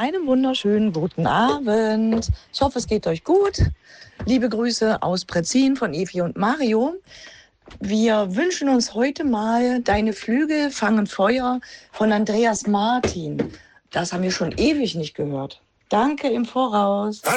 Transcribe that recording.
einen wunderschönen guten Abend. Ich hoffe, es geht euch gut. Liebe Grüße aus Pretzin von Evi und Mario. Wir wünschen uns heute mal Deine Flügel fangen Feuer von Andreas Martin. Das haben wir schon ewig nicht gehört. Danke im Voraus.